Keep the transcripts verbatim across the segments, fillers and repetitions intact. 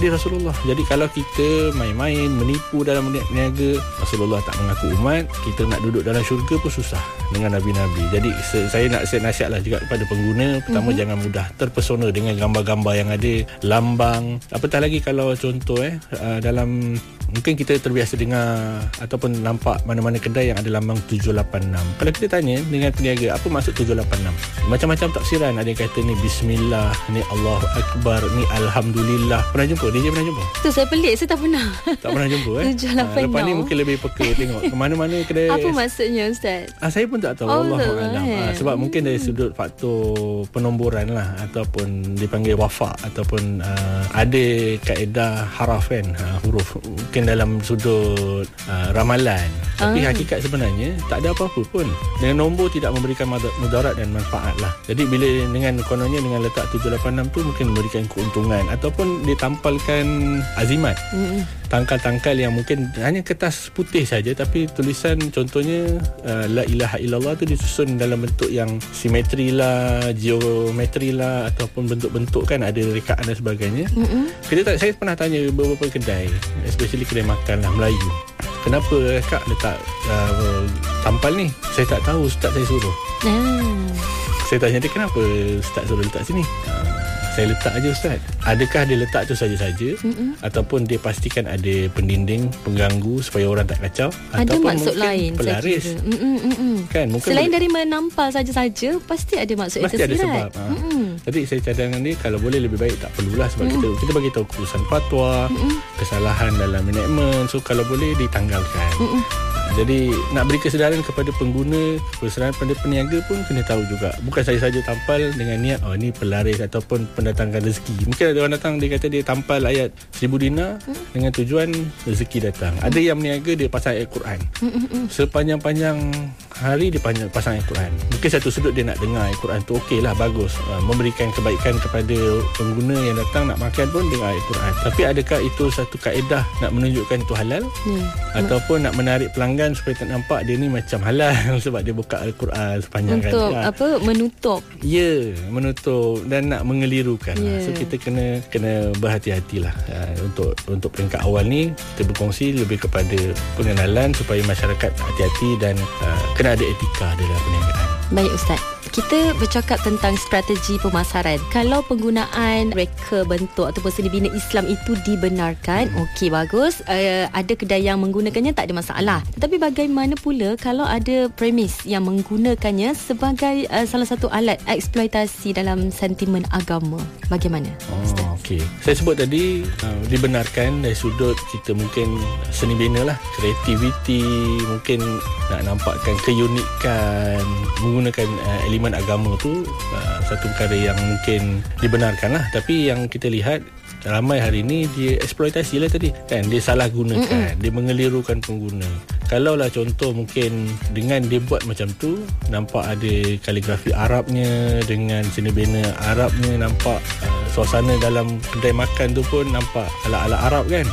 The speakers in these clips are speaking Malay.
Dia Rasulullah. Jadi kalau kita main-main, menipu dalam berniaga, Rasulullah tak mengaku umat, kita nak duduk dalam syurga pun susah dengan Nabi-Nabi. Jadi saya nak saya nasihatlah juga kepada pengguna. Pertama, mm-hmm. jangan mudah terpesona dengan gambar-gambar yang ada, lambang. Apatah lagi kalau contoh eh dalam, mungkin kita terbiasa dengar ataupun nampak mana-mana kedai yang ada lambang tujuh lapan enam. Kalau kita tanya dengan peniaga, apa maksud tujuh lapan enam? Macam-macam tafsiran. Ada yang kata ni Bismillah, ni Allahu Akbar, ni Alhamdulillah. Pernah jumpa? Dia je pernah jumpa? Tu saya pelik, saya tak pernah. Tak pernah jumpa eh? tujuh lapan enam. Lepas ni mungkin lebih peka tengok ke mana-mana kedai. Apa maksudnya Ustaz? Ah, saya pun tak tahu. Oh, Wallahualam. Ah, sebab hmm. mungkin dari sudut faktor penomboran lah, ataupun dipanggil wafak, ataupun uh, ada kaedah haraf kan, uh, huruf. Mungkin dalam sudut uh, ramalan. Tapi ah. hakikat sebenarnya tak ada apa-apa pun. Dengan nombor tidak memberikan mudarat dan manfaat lah. Jadi bila dengan kononnya dengan letak tujuh lapan enam tu mungkin memberikan keuntungan, ataupun ditampalkan azimat. Mm-mm. Tangkal-tangkal yang mungkin hanya kertas putih saja, tapi tulisan contohnya uh, La ilaha illallah tu disusun dalam bentuk yang simetri lah, geometri lah, ataupun bentuk-bentuk kan, ada rekaan dan sebagainya. Mm-hmm. Kita tak, saya pernah tanya beberapa kedai, especially kedai makan lah Melayu, kenapa kak letak uh, tampal ni? Saya tak tahu, Ustaz saya suruh. Mm. Saya tanya dia, kenapa Ustaz suruh letak sini? Uh, saya letak aja Ustaz. Adakah dia letak tu saja-saja, mm-hmm. ataupun dia pastikan ada pendinding pengganggu supaya orang tak kacau, ada ataupun maksud lain pelaris kan, mungkin selain boleh, dari menampal saja-saja pasti ada maksud pasti yang tersirat. ada sebab. Ha. Mm-hmm. Jadi saya cadangkan dia, kalau boleh lebih baik tak perlulah, sebab mm-hmm. kita kita bagi tahu keputusan fatwa, mm-hmm. kesalahan dalam management, so kalau boleh ditanggalkan. Mm-hmm. Jadi nak beri kesedaran kepada pengguna, kesedaran pada peniaga pun kena tahu juga. Bukan saya saja tampal dengan niat oh ni pelaris ataupun pendatangkan rezeki. Mungkin ada orang datang, dia kata dia tampal ayat seribu dinar hmm. dengan tujuan rezeki datang. Hmm. Ada yang meniaga dia pasang ayat Quran. Hmm. Sepanjang-panjang hari dia pasang ayat Quran. Mungkin satu sudut dia nak dengar ayat Quran tu, okey lah, bagus. Memberikan kebaikan kepada pengguna yang datang nak makan pun dengan ayat Quran. Tapi adakah itu satu kaedah nak menunjukkan itu halal? Hmm. Ataupun nak menarik pelanggan supaya tak nampak dia ni macam halal sebab dia buka Al-Quran sepanjang untuk kan. apa, menutup. Ya, menutup dan nak mengelirukan. Yeah. So kita kena kena berhati-hatilah. Uh, untuk untuk peringkat awal ni kita berkongsi lebih kepada pengenalan supaya masyarakat hati-hati dan uh, kena ada etika dalam perniagaan. Baik Ustaz, kita bercakap tentang strategi pemasaran. Kalau penggunaan reka bentuk ataupun seni bina Islam itu dibenarkan, hmm. okey, bagus. Uh, ada kedai yang menggunakannya, tak ada masalah. Tetapi bagaimana pula kalau ada premis yang menggunakannya sebagai uh, salah satu alat eksploitasi dalam sentimen agama? Bagaimana? Oh, okey. Saya sebut tadi uh, dibenarkan dari sudut kita mungkin seni bina lah, kreativiti, mungkin nak nampakkan keunikan, menggunakan uh, elemen agama tu uh, satu perkara yang mungkin dibenarkan lah. Tapi yang kita lihat ramai hari ni dia eksploitasi lah tadi kan, dia salah gunakan, mm-mm. dia mengelirukan pengguna. Kalau lah contoh mungkin dengan dia buat macam tu, nampak ada kaligrafi Arabnya dengan seni bina Arabnya, nampak uh, suasana dalam kedai makan tu pun nampak ala-ala Arab kan.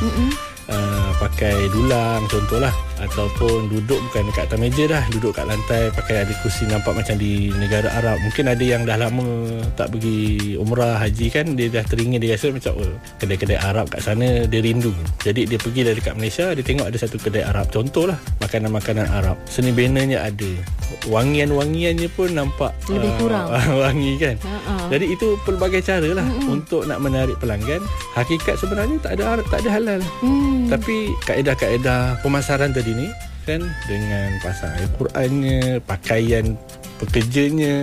Uh, pakai dulang contohlah, ataupun duduk bukan dekat atas meja dah, duduk kat lantai, pakai ada kursi, nampak macam di negara Arab. Mungkin ada yang dah lama tak pergi umrah haji kan, dia dah teringin, dia rasa macam oh, kedai-kedai Arab kat sana dia rindu. Jadi dia pergi dari dekat Malaysia, dia tengok ada satu kedai Arab, contohlah makanan-makanan Arab, seni binanya ada, wangian-wangiannya pun nampak lebih kurang uh, wangi kan. uh-uh. Jadi itu pelbagai cara lah mm-hmm. untuk nak menarik pelanggan. Hakikat sebenarnya tak ada tak ada halal. mm. Tapi kaedah-kaedah pemasaran tadi ni kan, dengan pasang Al-Qurannya, pakaian pekerjanya,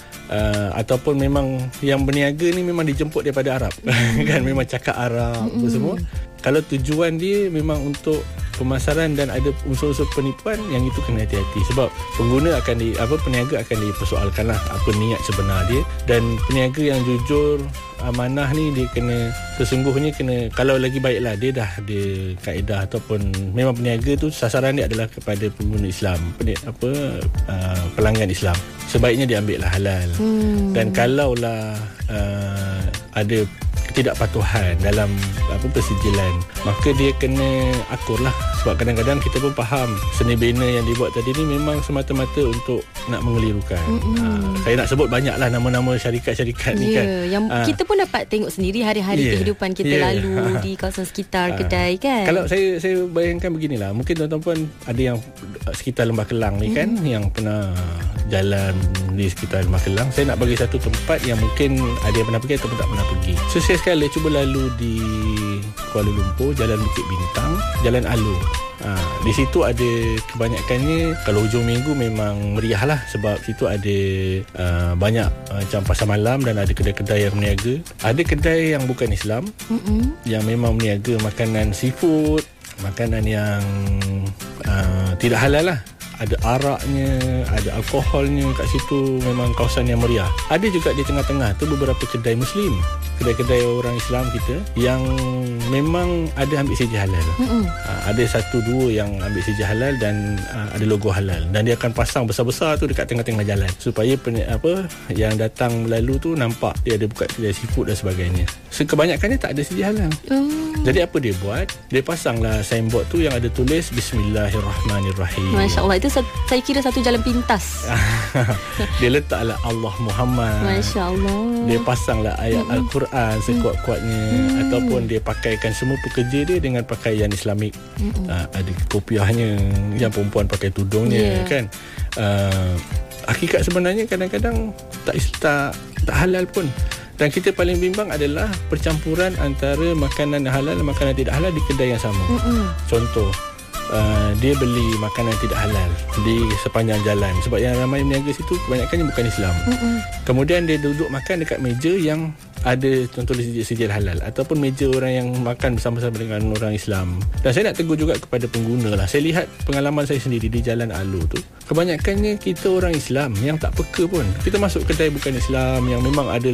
uh, ataupun memang yang berniaga ni memang dijemput daripada Arab kan, memang cakap Arab mm-hmm. semua. Kalau tujuan dia memang untuk pemasaran dan ada unsur-unsur penipuan, yang itu kena hati-hati, sebab pengguna akan di apa peniaga akan dipersoalkanlah apa niat sebenar dia. Dan peniaga yang jujur, amanah ni dia kena sesungguhnya kena, kalau lagi baiklah dia dah ada kaedah ataupun memang peniaga tu sasaran dia adalah kepada pengguna Islam, apa uh, pelanggan Islam, sebaiknya dia ambil lah halal. hmm. Dan kalaulah uh, ada ketidakpatuhan dalam apa persijilan, maka dia kena akur lah. Sebab kadang-kadang kita pun faham seni bina yang dibuat tadi ni memang semata-mata untuk nak mengelirukan. Uh, saya nak sebut banyak lah nama-nama syarikat-syarikat yeah, ni kan. Yang uh, kita pun dapat tengok sendiri hari-hari yeah, kehidupan kita yeah, lalu uh, di kawasan sekitar uh, kedai kan. Kalau saya saya bayangkan beginilah, mungkin tuan-tuan pun ada yang sekitar Lembah Kelang ni kan, mm. yang pernah jalan di sekitar Lembah Kelang. Saya nak bagi satu tempat yang mungkin ada yang pernah pergi ataupun tak pernah pergi. So saya sekali cuba lalu di Kuala Lumpur, Jalan Bukit Bintang, Jalan Alu. Ha, di situ ada kebanyakannya kalau hujung minggu memang meriah lah, sebab situ ada uh, banyak uh, macam pasar malam dan ada kedai-kedai yang berniaga. Ada kedai yang bukan Islam, mm-hmm. yang memang berniaga makanan seafood, makanan yang uh, tidak halal lah. Ada araknya, ada alkoholnya kat situ. Memang kawasan yang meriah. Ada juga di tengah-tengah tu beberapa kedai Muslim, kedai-kedai orang Islam kita yang memang ada ambil seja halal. Mm-hmm. Uh, ada satu dua yang ambil seja halal dan uh, ada logo halal, dan dia akan pasang besar-besar tu dekat tengah-tengah jalan supaya pen, apa yang datang lalu tu nampak dia ada buka kedai seafood dan sebagainya. So, kebanyakannya tak ada seja halal. Mm. Jadi apa dia buat? Dia pasanglah signboard tu yang ada tulis Bismillahirrahmanirrahim. Masya-Allah, itu saya kira satu jalan pintas. Dia letaklah Allah Muhammad. Masya-Allah. Dia pasanglah ayat mm-hmm. Al-Quran sekuat-kuatnya, mm. ataupun dia pakaikan semua pekerja dia dengan pakaian Islamik. Mm-hmm. Uh, ada kopiahnya, yang perempuan pakai tudungnya, yeah. kan. Uh, hakikat sebenarnya kadang-kadang tak tak tak halal pun. Dan kita paling bimbang adalah percampuran antara makanan halal dan makanan tidak halal di kedai yang sama. Mm-hmm. Contoh, uh, dia beli makanan tidak halal di sepanjang jalan. Sebab yang ramai berniaga situ kebanyakannya bukan Islam. Mm-hmm. Kemudian dia duduk makan dekat meja yang ada contoh sijil halal, ataupun meja orang yang makan bersama-sama dengan orang Islam. Dan saya nak tegur juga kepada pengguna lah. Saya lihat pengalaman saya sendiri di Jalan Alu tu, kebanyakannya kita orang Islam yang tak peka pun. Kita masuk kedai bukan Islam yang memang ada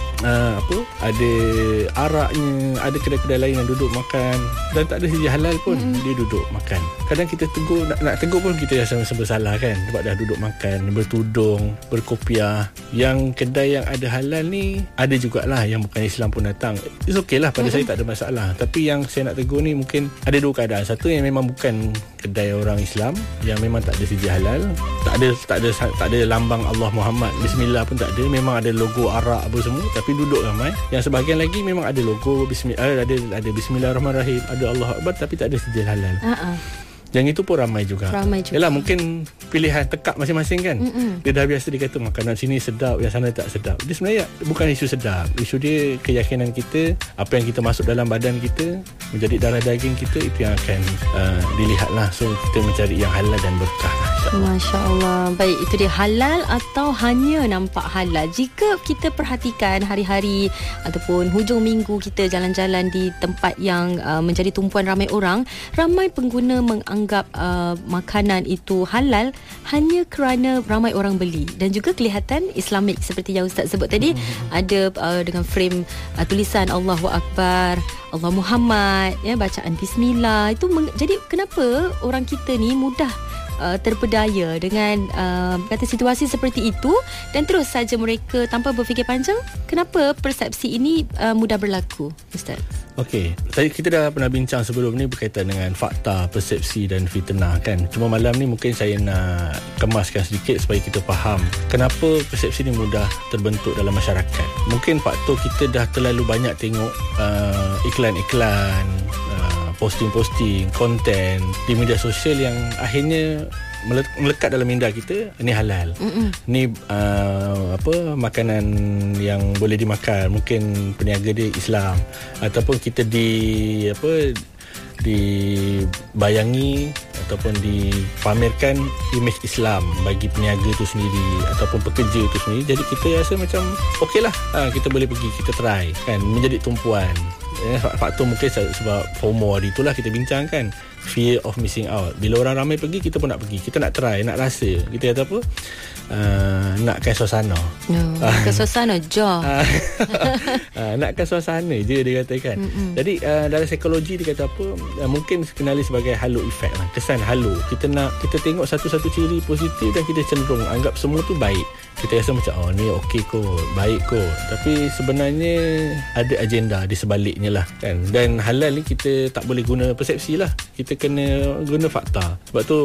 uh, apa ada araknya, ada kedai-kedai lain yang duduk makan dan tak ada sijil halal pun, mm-hmm. dia duduk makan. Kadang kita tegur, nak, nak tegur pun kita rasa bersalah kan, sebab dah duduk makan bertudung, berkopiah. Yang kedai yang ada halal ni ada juga lah yang bukan Islam pun datang. It's okay lah, pada mm-hmm. saya tak ada masalah. Tapi yang saya nak tegur ni mungkin ada dua keadaan. Satu yang memang bukan kedai orang Islam, yang memang tak ada sijil halal, tak ada tak ada tak ada lambang Allah Muhammad, Bismillah pun tak ada, memang ada logo arak apa semua, tapi duduk ramai. Yang sebahagian lagi memang ada logo Bismillah, ada ada Bismillahirrahmanirrahim, ada Allah Akbar, tapi tak ada sijil halal. Uh-uh. Yang itu pun ramai juga. Ramai juga. Yalah, mungkin pilihan tekak masing-masing kan. Mm-mm. Dia dah biasa dia kata makanan sini sedap, yang sana tak sedap. Dia sebenarnya bukan isu sedap. Isu dia keyakinan kita, apa yang kita masuk dalam badan kita, menjadi darah daging kita, itu yang akan uh, dilihat lah. So kita mencari yang halal dan berkah. Masya Allah. Baik, itu dia halal atau hanya nampak halal. Jika kita perhatikan hari-hari ataupun hujung minggu kita jalan-jalan di tempat yang uh, menjadi tumpuan ramai orang, ramai pengguna menganggap uh, makanan itu halal hanya kerana ramai orang beli, dan juga kelihatan Islamik seperti yang Ustaz sebut tadi. Mm-hmm. Ada uh, dengan frame uh, tulisan Allahu Akbar, Allah Muhammad, ya, bacaan Bismillah. Itu meng- jadi kenapa orang kita ni mudah Uh, terpedaya dengan uh, kata situasi seperti itu, dan terus saja mereka tanpa berfikir panjang, kenapa persepsi ini uh, mudah berlaku, Ustaz? Okey, tadi kita dah pernah bincang sebelum ni berkaitan dengan fakta, persepsi dan fitnah kan. Cuma malam ni mungkin saya nak kemaskan sedikit supaya kita faham kenapa persepsi ni mudah terbentuk dalam masyarakat. Mungkin faktor kita dah terlalu banyak tengok uh, iklan-iklan, uh, posting-posting, konten di media sosial yang akhirnya melekat dalam minda kita, ni halal. Mm-mm. Ni uh, apa makanan yang boleh dimakan, mungkin peniaga dia Islam, ataupun kita di apa dibayangi ataupun dipamerkan imej Islam bagi peniaga tu sendiri ataupun pekerja tu sendiri. Jadi kita rasa macam okeylah, ha, kita boleh pergi, kita try kan, menjadi tumpuan. Eh, faktor mungkin sebab FOMO hari itulah kita bincangkan, fear of missing out. Bila orang ramai pergi, kita pun nak pergi, kita nak try, nak rasa. Kita kata apa, uh, nakkan suasana. No, nakkan suasana je. uh, nakkan suasana je dia katakan. Mm-mm. Jadi uh, dalam psikologi dia kata apa, uh, mungkin kenali sebagai halo effect lah, kesan halo. Kita nak, kita tengok satu-satu ciri positif dan kita cenderung anggap semua tu baik. kita rasa macam oh ni okey kot, baik kot, tapi sebenarnya ada agenda di sebaliknya lah kan. Dan halal ni kita tak boleh guna persepsi lah, kita kena guna fakta. Sebab tu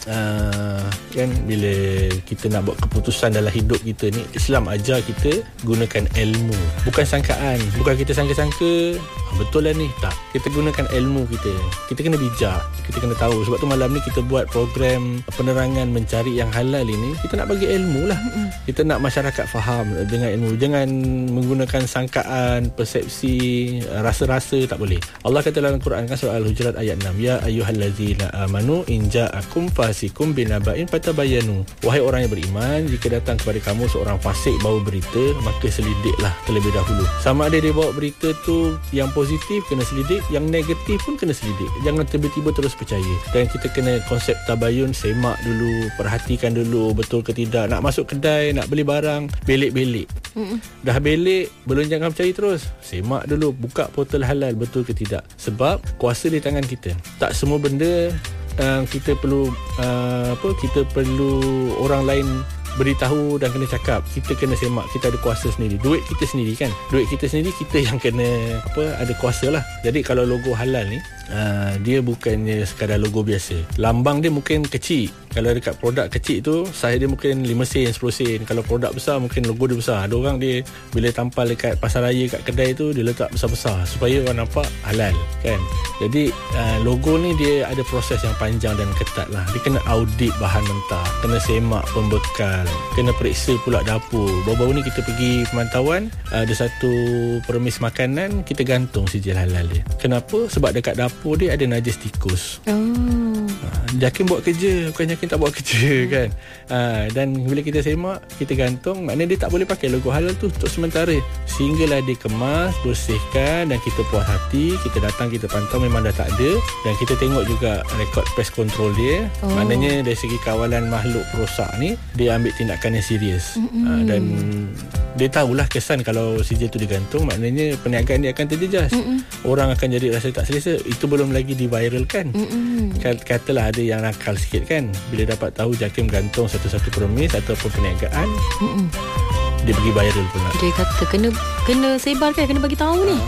uh, kan bila kita nak buat keputusan dalam hidup kita ni, Islam ajar kita gunakan ilmu, bukan sangkaan. Bukan kita sangka-sangka ah, betul lah ni, tak. Kita gunakan ilmu kita. Kita kena bijak, kita kena tahu. Sebab tu malam ni kita buat program penerangan mencari yang halal ini, kita nak bagi ilmu lah. Kita nak masyarakat faham dengan ilmu. Jangan menggunakan sangkaan, persepsi, rasa-rasa, tak boleh. Allah kata dalam Quran kan, surah Al-Hujurat ayat enam, ya ayyuhallazina amanu in ja'akum fasikum binaba'in fatabayyanu. Wahai orang yang beriman, jika datang kepada kamu seorang fasik bawa berita, maka selidiklah terlebih dahulu. Sama ada dia bawa berita tu yang positif, kena selidik, yang negatif pun kena selidik. Jangan tiba-tiba terus percaya. Dan kita kena konsep tabayun, semak dulu, perhatikan dulu betul ke tidak. Nak masuk kedai, nak beli barang, belik-belik. Mm-mm. Dah belik, belum jangan percaya terus. Semak dulu, buka portal halal betul ke tidak. Sebab kuasa di tangan kita. Tak semua benda uh, kita perlu uh, apa kita perlu orang lain beritahu dan kena cakap. Kita kena semak, kita ada kuasa sendiri. Duit kita sendiri kan, duit kita sendiri, kita yang kena apa ada kuasa lah. Jadi kalau logo halal ni uh, dia bukannya sekadar logo biasa. Lambang dia mungkin kecil. Kalau dekat produk kecil tu, saiz dia mungkin lima sen, sepuluh sen. Kalau produk besar, mungkin logo dia besar. Ada orang dia bila tampal dekat pasar raya, kat kedai tu, dia letak besar-besar supaya orang nampak halal kan. Jadi uh, logo ni dia ada proses yang panjang dan ketat lah. Dia kena audit bahan mentah, kena semak pembekal, kena periksa pula dapur. Baru-baru ni kita pergi pemantauan, ada satu permis makanan, kita gantung sijil halal dia. Kenapa? Sebab dekat dapur dia ada najis tikus. Oh. Jakim buat kerja, bukan Jakim tak buat kerja kan. Ha, dan bila kita semak, kita gantung, maknanya dia tak boleh pakai logo halal tu untuk sementara, sehinggalah dia kemas, bersihkan dan kita puas hati. Kita datang, kita pantau memang dah tak ada, dan kita tengok juga rekod pest control dia. Oh. Maknanya dari segi kawalan makhluk perosak ni, dia ambil tindakan yang serius. Mm-hmm. Ha, dan dia tahulah kesan kalau sijil tu digantung, maknanya perniagaan dia akan terjejas. Mm-hmm. Orang akan jadi rasa tak selesa. Itu belum lagi diviralkan. Mm-hmm. Katalah ada yang nakal sikit kan, bila dapat tahu Jakim gantung satu-satu permis ataupun perniagaan, Mm-mm. dia pergi viral pula. Dia kata kena kena sebarkan, kena bagi tahu ni.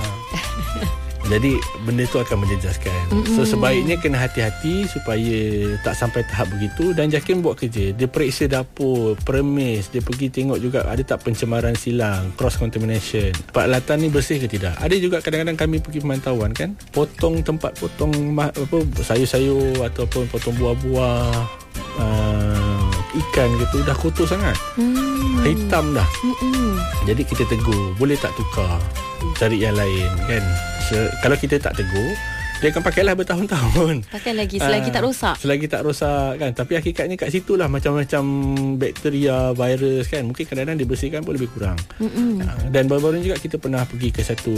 Jadi benda tu akan menjejaskan. Mm-mm. So sebaiknya kena hati-hati supaya tak sampai tahap begitu. Dan Jakim buat kerja, dia periksa dapur, permis, dia pergi tengok juga ada tak pencemaran silang, cross contamination, peralatan ni bersih ke tidak. Ada juga kadang-kadang kami pergi pemantauan kan, potong tempat potong apa sayur-sayur ataupun potong buah-buah, uh, ikan gitu, dah kotor sangat, mm. hitam dah. Mm-mm. Jadi kita tegur, boleh tak tukar, cari yang lain kan. So, kalau kita tak tegur, dia akan pakailah bertahun-tahun. Pakai lagi selagi uh, tak rosak. Selagi tak rosak kan. Tapi hakikatnya kat situlah macam-macam bakteria, virus kan. Mungkin kadang-kadang dibersihkan pun lebih kurang. Uh, dan baru-baru juga kita pernah pergi ke satu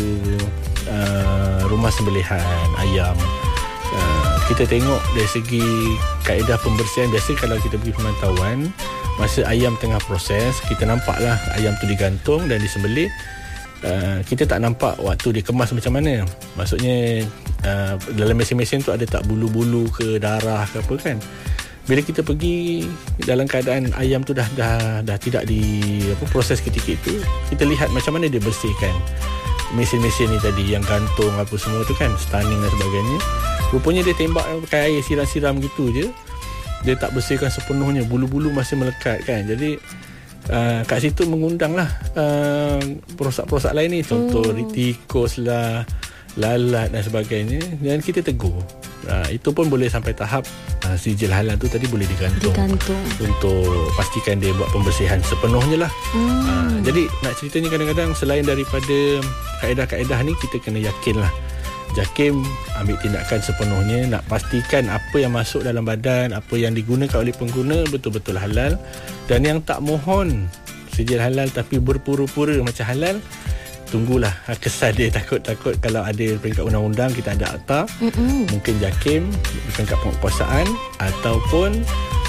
uh, rumah sembelihan ayam. Uh, kita tengok dari segi kaedah pembersihan. Biasa kalau kita pergi pemantauan, masa ayam tengah proses, kita nampaklah ayam tu digantung dan disembelih. Uh, kita tak nampak waktu dia kemas macam mana. Maksudnya uh, dalam mesin-mesin tu ada tak bulu-bulu ke, darah ke apa kan. Bila kita pergi dalam keadaan ayam tu dah dah dah tidak di apa proses ketika itu, kita lihat macam mana dia bersihkan mesin-mesin ni tadi yang gantung apa semua tu kan, stunning dan sebagainya. Rupanya dia tembak pakai air siram-siram gitu je. Dia tak bersihkan sepenuhnya, bulu-bulu masih melekat kan. Jadi Uh, kat situ mengundanglah uh, perosak-perosak lain ni, contoh oh. tikus lah, lalat dan sebagainya, dan kita tegur. Uh, itu pun boleh sampai tahap uh, sijil halal tu tadi boleh digantung, digantung untuk pastikan dia buat pembersihan sepenuhnya lah. hmm. uh, Jadi nak ceritanya, kadang-kadang selain daripada kaedah-kaedah ni, kita kena yakin lah Jakim ambil tindakan sepenuhnya, nak pastikan apa yang masuk dalam badan, apa yang digunakan oleh pengguna betul-betul halal. Dan yang tak mohon sijil halal tapi berpura-pura macam halal, tunggulah kesan dia. Takut-takut kalau ada peringkat undang-undang, kita ada akta, Mm-mm. mungkin Jakim peringkat penguasaan ataupun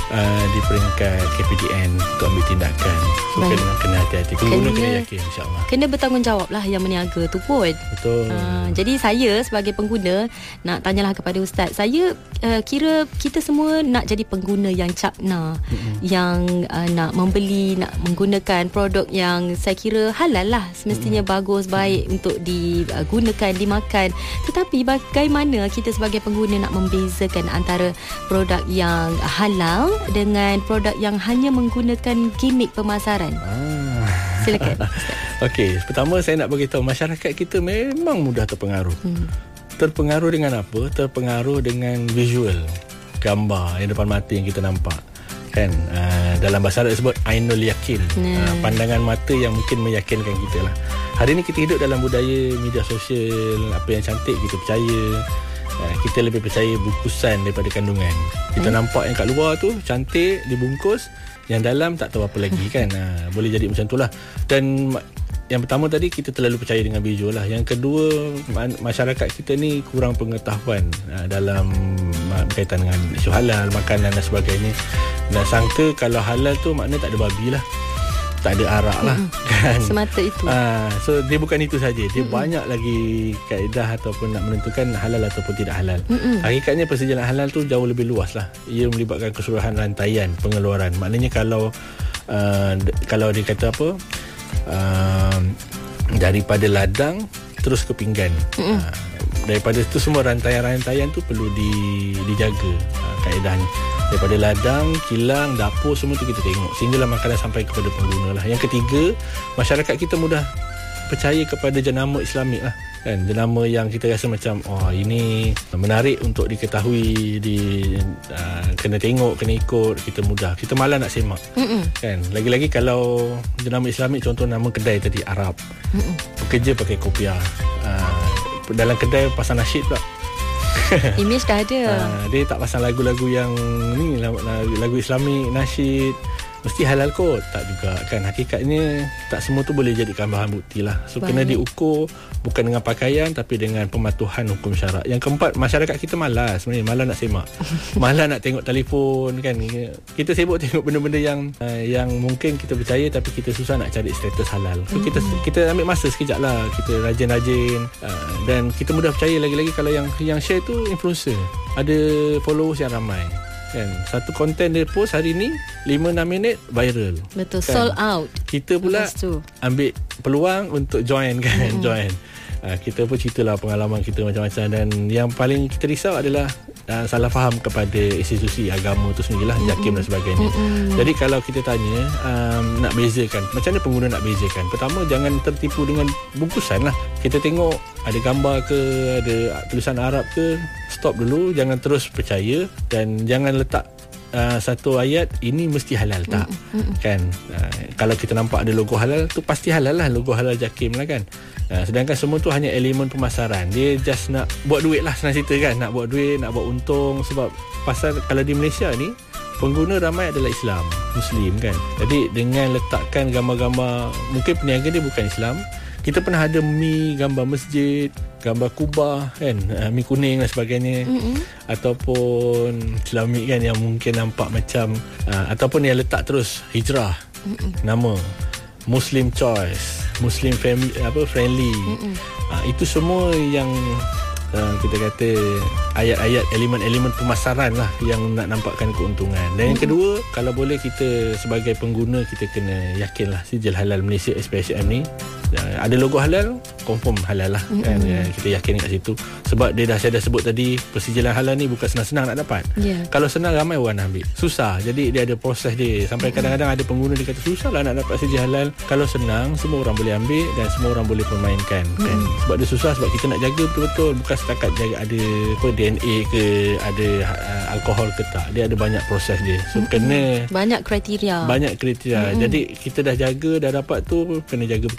uh, di peringkat K P D N untuk ambil tindakan. So Baik. kena, kena hati-hati. Pengguna kena, kena yakin, insyaAllah. Kena bertanggungjawab lah yang meniaga tu pun. Betul. Uh, jadi saya sebagai pengguna nak tanyalah kepada Ustaz. Saya uh, kira kita semua nak jadi pengguna yang capna, mm-hmm. yang uh, nak membeli, nak menggunakan produk yang saya kira halal lah. Semestinya mm-hmm. bagus, baik mm-hmm. untuk digunakan, dimakan. Tetapi bagaimana kita sebagai pengguna nak membezakan antara produk yang halal dengan produk yang hanya menggunakan gimmick pemasaran? Ah. Silakan. Okey, pertama saya nak beritahu masyarakat kita memang mudah terpengaruh. Hmm. Terpengaruh dengan apa? Terpengaruh dengan visual, gambar yang depan mata yang kita nampak. Kan? Uh, dalam bahasa Arab disebut ainul yakin. Hmm. Uh, pandangan mata yang mungkin meyakinkan kita lah. Hari ni kita hidup dalam budaya media sosial, apa yang cantik kita percaya. Uh, kita lebih percaya bungkusan daripada kandungan. Kita hmm. nampak yang kat luar tu cantik, dibungkus, yang dalam tak tahu apa lagi kan. Ha, boleh jadi macam tu lah. Dan yang pertama tadi, kita terlalu percaya dengan visual lah. Yang kedua, masyarakat kita ni kurang pengetahuan ha, dalam berkaitan dengan isu halal, makanan dan sebagainya. Dan sangka kalau halal tu maknanya tak ada babi lah, tak ada arak lah, mm-hmm. kan. Semata itu. Ha, so dia bukan itu saja. Dia mm-hmm. banyak lagi kaedah ataupun nak menentukan halal ataupun tidak halal. Mm-hmm. Hakikatnya persejalan halal tu jauh lebih luas lah. Ia melibatkan keseluruhan rantaian pengeluaran. Maknanya kalau uh, kalau dia kata apa, uh, daripada ladang terus ke pinggan. Mm-hmm. Uh, daripada tu semua rantaian-rantaian tu perlu di, dijaga uh, kaedahnya. Daripada ladang, kilang, dapur, semua tu kita tengok sehinggalah makanan sampai kepada pengguna lah. Yang ketiga, masyarakat kita mudah percaya kepada jenama Islamik lah, kan? Jenama yang kita rasa macam oh ini menarik untuk diketahui, di uh, kena tengok, kena ikut, kita mudah, kita malah nak semak. Mm-mm. Kan? Lagi-lagi kalau jenama Islamik, contoh nama kedai tadi Arab. Mm-mm. Pekerja pakai kopiah, uh, dalam kedai pasang nasyid pula. Image dah ada. Ha, dia tak pasang lagu-lagu yang ni, lagu, lagu Islamik, nasyid, mesti halal kot. Tak juga kan. Hakikatnya tak semua tu boleh jadikan bahan bukti lah. So baik, kena diukur bukan dengan pakaian tapi dengan pematuhan hukum syarak. Yang keempat, masyarakat kita malas sebenarnya, malas nak semak. Malas nak tengok telefon kan. Kita sibuk tengok benda-benda yang uh, yang mungkin kita percaya tapi kita susah nak cari status halal. So kita kita ambil masa sekejap lah, kita rajin-rajin uh, dan kita mudah percaya. Lagi-lagi kalau yang yang share tu influencer, ada followers yang ramai kan. Satu konten dia post hari ni lima enam minit viral. Betul, kan? Sold out. Kita pula ambil peluang untuk join kan. Mm-hmm. Join. Uh, kita pun ceritalah pengalaman kita macam-macam. Dan yang paling kita risau adalah uh, salah faham kepada institusi agama tu sendirilah, mm-hmm. JAKIM dan sebagainya. Mm-hmm. Jadi kalau kita tanya um, nak bezakan, macam mana pengguna nak bezakan? Pertama, jangan tertipu dengan bungkusan lah. Kita tengok ada gambar ke, ada tulisan Arab ke, stop dulu, jangan terus percaya. Dan jangan letak uh, satu ayat ini mesti halal, tak. Mm-hmm. Kan uh, kalau kita nampak ada logo halal tu pasti halal lah, logo halal JAKIM lah kan. uh, Sedangkan semua tu hanya elemen pemasaran. Dia just nak buat duit lah, senang cerita kan. Nak buat duit, nak buat untung. Sebab pasal kalau di Malaysia ni pengguna ramai adalah Islam, Muslim kan. Jadi dengan letakkan gambar-gambar, mungkin peniaga dia bukan Islam. Kita pernah ada mi gambar masjid, gambar Kubah kan, uh, mi kuning dan sebagainya. Mm-hmm. Ataupun Islamik kan, yang mungkin nampak macam uh, ataupun yang letak terus hijrah. Mm-mm. Nama Muslim choice, Muslim family, apa, friendly. Uh, itu semua yang uh, kita kata ayat-ayat, elemen-elemen pemasaran lah yang nak nampakkan keuntungan. Dan yang kedua, kalau boleh kita sebagai pengguna, kita kena yakinlah sijil halal Malaysia S P H M ni ada logo halal, confirm halal lah. Mm-hmm. Kan? Ya, kita yakin kat situ. Sebab dia dah, saya dah sebut tadi, persijilan halal ni bukan senang-senang nak dapat. Yeah. Kalau senang, ramai orang nak ambil. Susah. Jadi dia ada proses dia. Sampai mm-hmm. kadang-kadang ada pengguna dia kata susah lah nak dapat sijil halal. Kalau senang, semua orang boleh ambil dan semua orang boleh permainkan. Mm-hmm. Kan? Sebab dia susah, sebab kita nak jaga betul-betul. Bukan setakat jaga ada apa, D N A ke, ada uh, alkohol ke tak. Dia ada banyak proses dia. So mm-hmm. kena banyak kriteria. Banyak kriteria. Mm-hmm. Jadi kita dah jaga, dah dapat tu, kena jaga betul-betul.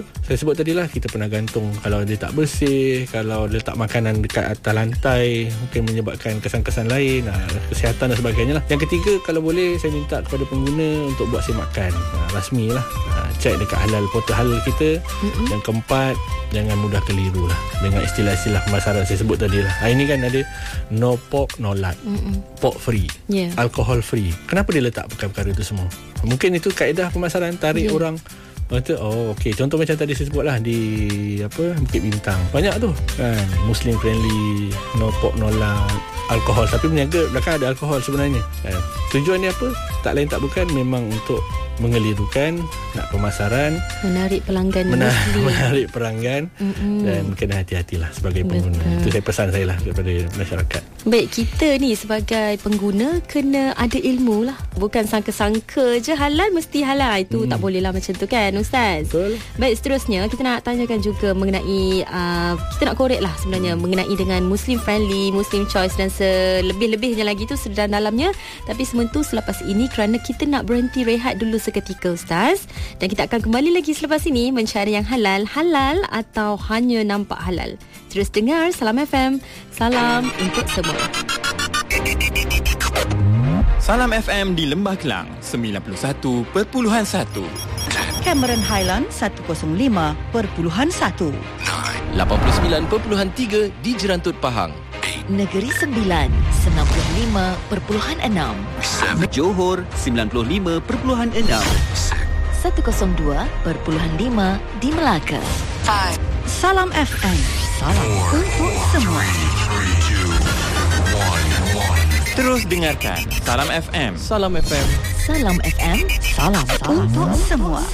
saya sebut tadilah, kita pernah gantung kalau dia tak bersih, kalau letak makanan dekat atas lantai mungkin menyebabkan kesan-kesan lain, ha, kesihatan dan sebagainya lah. Yang ketiga, kalau boleh saya minta kepada pengguna untuk buat semakan ha, rasmi lah, ha, cek dekat halal, portal halal kita. Mm-hmm. Yang keempat, jangan mudah keliru lah dengan istilah-istilah pemasaran saya sebut tadi lah. Ha, ini kan ada no pork no lard, Mm-mm. pork free, yeah. alcohol free. Kenapa dia letak perkara-perkara itu semua? Mungkin itu kaedah pemasaran, tarik yeah. orang kata, oh okey, contoh macam tadi saya sebut lah di apa Bukit Bintang, banyak tu kan Muslim friendly, no pork no lard, alkohol, tapi berniaga belakang ada alkohol sebenarnya kan. Tujuan dia apa? Tak lain tak bukan, memang untuk mengelirukan, nak pemasaran, menarik pelanggan, mena- menarik pelanggan. Mm-mm. Dan kena hati-hatilah sebagai pengguna. Betul. Itu saya pesan saya lah kepada masyarakat. Baik, kita ni sebagai pengguna kena ada ilmu lah, bukan sangka-sangka je halal mesti halal. Itu mm. tak boleh lah macam tu kan Ustaz. Betul. Baik, seterusnya kita nak tanyakan juga mengenai uh, kita nak korek lah sebenarnya mm. mengenai dengan Muslim friendly, Muslim choice dan selebih-lebihnya lagi tu sedang dalamnya. Tapi semua tu selepas ini, kerana kita nak berhenti rehat dulu seketika Ustaz, dan kita akan kembali lagi selepas ini mencari yang halal, halal atau hanya nampak halal. Terus dengar Salam F M, salam untuk semua. Salam F M di Lembah Kelang sembilan puluh satu perpuluhan satu, Cameron Highland seratus lima perpuluhan satu, lapan puluh sembilan perpuluhan tiga di Jerantut Pahang, Negeri Sembilan sembilan puluh lima perpuluhan enam, Johor sembilan puluh lima perpuluhan enam, seratus dua perpuluhan lima di Melaka. Salam F M, salam untuk semua. Terus dengarkan Salam F M. Salam F M. Salam F M, salam untuk semua.